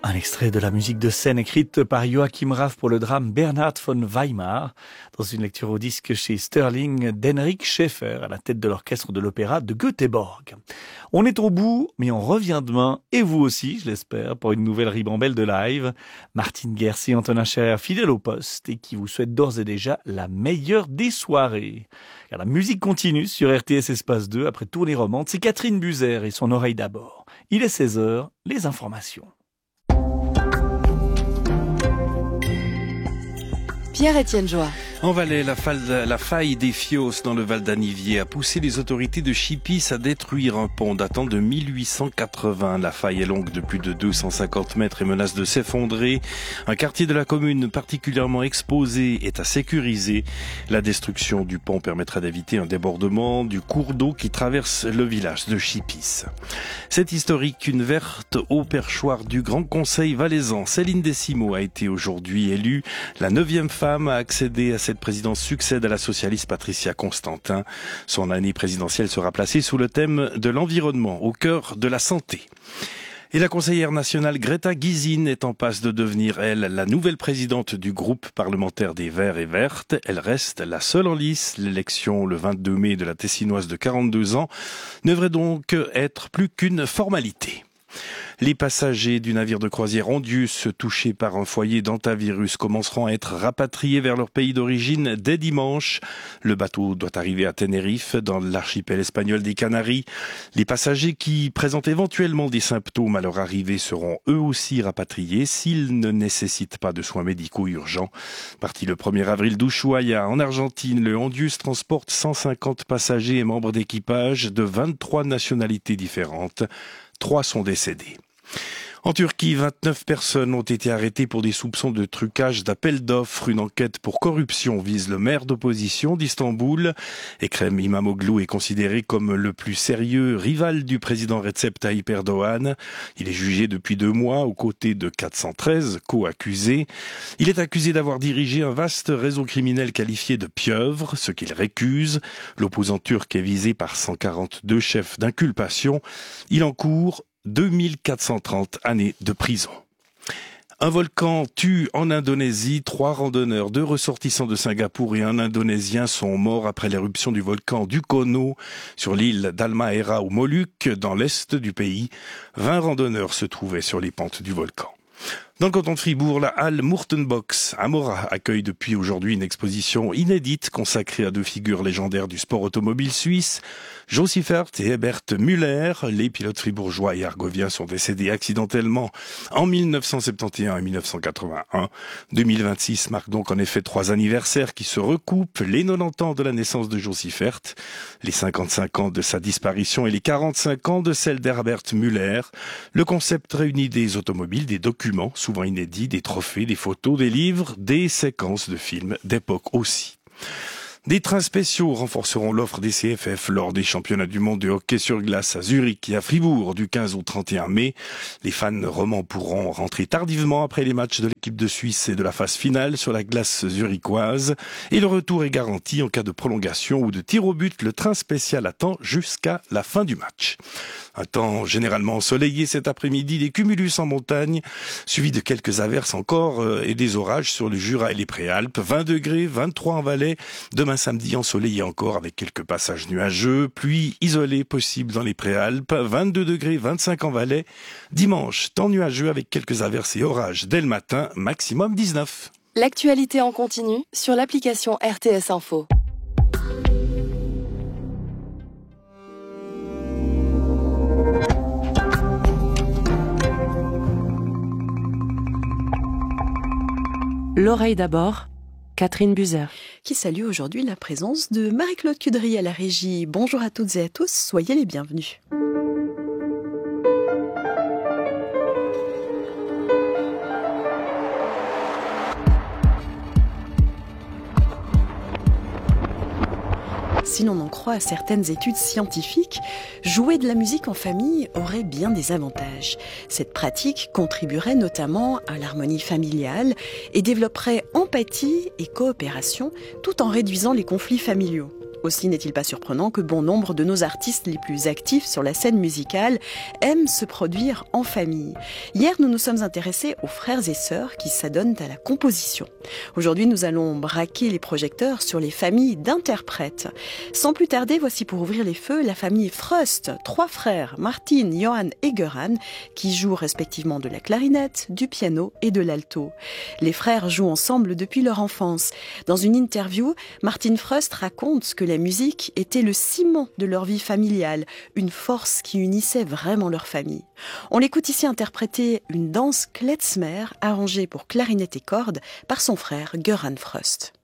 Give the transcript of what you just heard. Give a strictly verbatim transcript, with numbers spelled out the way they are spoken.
Un extrait de la musique de scène écrite par Joachim Raff pour le drame Bernhard von Weimar, dans une lecture au disque chez Sterling d'Henrik Schäfer, à la tête de l'orchestre de l'opéra de Göteborg. On est au bout, mais on revient demain, et vous aussi, je l'espère, pour une nouvelle ribambelle de live. Martine Gers et Antonin Scher, fidèles au poste, et qui vous souhaitent d'ores et déjà la meilleure des soirées. Car la musique continue sur R T S Espace deux, après Tournée Romande, c'est Catherine Buzer et son oreille d'abord. Il est seize heures, les informations. Pierre-Étienne Joie. En Valais, la, la faille des Fios dans le Val d'Anivier a poussé les autorités de Chipis à détruire un pont datant de mille huit cent quatre-vingts. La faille est longue de plus de deux cent cinquante mètres et menace de s'effondrer. Un quartier de la commune particulièrement exposé est à sécuriser. La destruction du pont permettra d'éviter un débordement du cours d'eau qui traverse le village de Chipis. C'est historique, une verte au perchoir du Grand Conseil valaisan. Céline Décimo a été aujourd'hui élue la neuvième femme à accéder à cette présidence succède à la socialiste Patricia Constantin. Son année présidentielle sera placée sous le thème de l'environnement, au cœur de la santé. Et la conseillère nationale Greta Gysin est en passe de devenir, elle, la nouvelle présidente du groupe parlementaire des Verts et Vertes. Elle reste la seule en lice. L'élection le vingt-deux mai de la Tessinoise de quarante-deux ans ne devrait donc être plus qu'une formalité. Les passagers du navire de croisière Ondius, touchés par un foyer d'hantavirus, commenceront à être rapatriés vers leur pays d'origine dès dimanche. Le bateau doit arriver à Tenerife, dans l'archipel espagnol des Canaries. Les passagers qui présentent éventuellement des symptômes à leur arrivée seront eux aussi rapatriés s'ils ne nécessitent pas de soins médicaux urgents. Parti le premier avril d'Ushuaia, en Argentine, le Ondius transporte cent cinquante passagers et membres d'équipage de vingt-trois nationalités différentes. Trois sont décédés. En Turquie, vingt-neuf personnes ont été arrêtées pour des soupçons de trucage d'appels d'offres. Une enquête pour corruption vise le maire d'opposition d'Istanbul. Ekrem İmamoğlu est considéré comme le plus sérieux rival du président Recep Tayyip Erdogan. Il est jugé depuis deux mois aux côtés de quatre cent treize co-accusés. Il est accusé d'avoir dirigé un vaste réseau criminel qualifié de pieuvre, ce qu'il récuse. L'opposant turc est visé par cent quarante-deux chefs d'inculpation. Il encourt deux mille quatre cent trente années de prison. Un volcan tue en Indonésie. Trois randonneurs, deux ressortissants de Singapour et un Indonésien sont morts après l'éruption du volcan Dukono sur l'île d'Halmahera aux Moluques, dans l'est du pays. Vingt randonneurs se trouvaient sur les pentes du volcan. Dans le canton de Fribourg, la halle Murtenbox à Mora accueille depuis aujourd'hui une exposition inédite consacrée à deux figures légendaires du sport automobile suisse. Jo Siffert et Herbert Müller, les pilotes fribourgeois et argoviens, sont décédés accidentellement en mille neuf cent soixante et onze et mille neuf cent quatre-vingt-un. deux mille vingt-six marque donc en effet trois anniversaires qui se recoupent, les quatre-vingt-dix ans de la naissance de Jo Siffert, les cinquante-cinq ans de sa disparition et les quarante-cinq ans de celle d'Herbert Müller. Le concept réunit des automobiles, des documents, souvent inédits, des trophées, des photos, des livres, des séquences de films d'époque aussi. Des trains spéciaux renforceront l'offre des C F F lors des championnats du monde de hockey sur glace à Zurich et à Fribourg du quinze au trente et un mai. Les fans romans pourront rentrer tardivement après les matchs de l'équipe de Suisse et de la phase finale sur la glace zurichoise. Et le retour est garanti en cas de prolongation ou de tir au but. Le train spécial attend jusqu'à la fin du match. Un temps généralement ensoleillé cet après-midi, des cumulus en montagne, suivis de quelques averses encore euh, et des orages sur le Jura et les Préalpes. vingt degrés, vingt-trois en Valais. Demain samedi ensoleillé encore avec quelques passages nuageux. Pluie isolée possible dans les Préalpes. vingt-deux degrés, vingt-cinq en Valais. Dimanche, temps nuageux avec quelques averses et orages dès le matin, maximum dix-neuf. L'actualité en continu sur l'application R T S Info. L'oreille d'abord, Catherine Buzer. Qui salue aujourd'hui la présence de Marie-Claude Cudry à la régie. Bonjour à toutes et à tous, soyez les bienvenus. Si l'on en croit à certaines études scientifiques, jouer de la musique en famille aurait bien des avantages. Cette pratique contribuerait notamment à l'harmonie familiale et développerait empathie et coopération tout en réduisant les conflits familiaux. Aussi n'est-il pas surprenant que bon nombre de nos artistes les plus actifs sur la scène musicale aiment se produire en famille. Hier, nous nous sommes intéressés aux frères et sœurs qui s'adonnent à la composition. Aujourd'hui, nous allons braquer les projecteurs sur les familles d'interprètes. Sans plus tarder, voici pour ouvrir les feux la famille Fröst, trois frères, Martin, Johann et Göran, qui jouent respectivement de la clarinette, du piano et de l'alto. Les frères jouent ensemble depuis leur enfance. Dans une interview, Martin Fröst raconte que la musique était le ciment de leur vie familiale, une force qui unissait vraiment leur famille. On l'écoute ici interpréter une danse klezmer arrangée pour clarinette et cordes par son frère Göran Fröst.